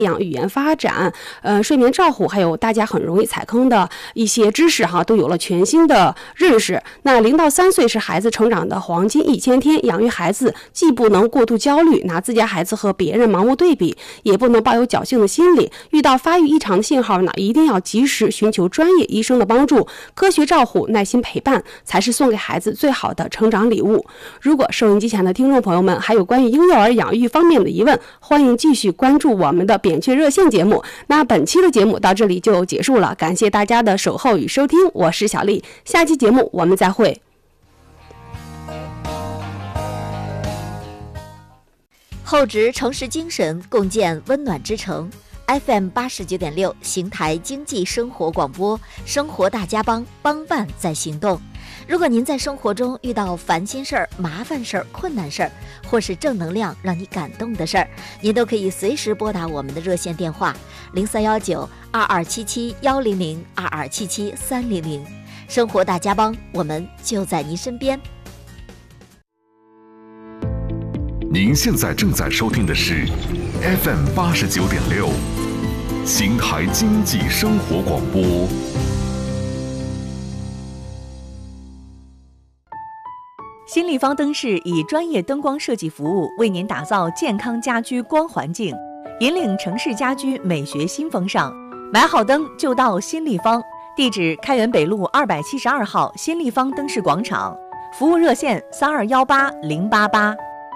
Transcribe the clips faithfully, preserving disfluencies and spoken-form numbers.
养语言发展、呃睡眠照护，还有大家很容易踩坑的一些知识哈，都有了全新的认识。那零到三岁是孩子成长的黄金一千天，养育孩子既不能过度焦虑，拿自家孩子和别人盲目对比，也不能抱有侥幸的心理。遇到发育异常的信号呢，一定要及时寻求专业医生的帮助，科学照护、耐心陪伴，才是送给孩子最好的成长礼物。如果收音机前的听众朋友们还有关于婴幼儿养育方面的疑问，欢迎继续关注我们的扁鹊热线节目。那本期的节目到这里就结束了，感谢大家的守候与收听，我是小丽，下期节目我们再会。 厚植诚实精神，共建温暖之城。F M 八十九点六，邢台经济生活广播，生活大家帮，帮办在行动。如果您在生活中遇到烦心事儿、麻烦事儿、困难事儿，或是正能量让你感动的事儿，您都可以随时拨打我们的热线电话零三幺九二二七七幺零零二二七七三零零。生活大家帮，我们就在您身边。 您现在正在收听的是 F M 八十九点六，邢台经济生活广播。 新立方灯饰以专业灯光设计服务为您打造健康家居光环境，引领城市家居美学新风尚。买好灯就到新立方，地址开元北路二百七十二号新立方灯饰广场，服务热线三二幺八零八八。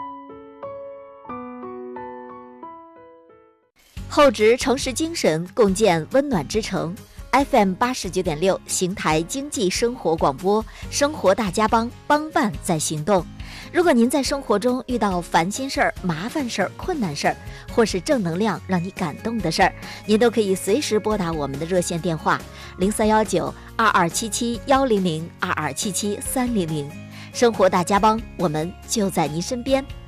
厚植诚实精神，共建温暖之城。F M 八十九点六，邢台经济生活广播，生活大家帮，帮办在行动。如果您在生活中遇到烦心事儿、麻烦事儿、困难事儿，或是正能量让你感动的事儿，您都可以随时拨打我们的热线电话零三幺九二二七七幺零零二二七七三零零。生活大家帮，我们就在您身边。